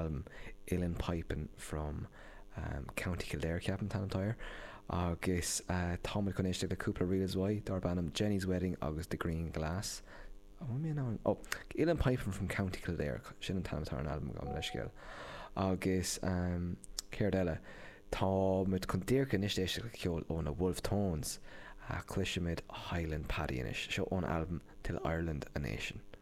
album Uilleann Piping from County Kildare ceapan tan táir agus táid chun éiste le cúpla rilas mhaith dar bannam Jenny's Wedding agus The Green Glass. Uilleann Piping from County Kildare sin an tantar an album gom leis céal. Agus céir eile tá muid chun díorcha níos éiste le ceol ó na Wolf Tones a cluisimid Highland Paddy inis seo ón album Till Ireland a Nation.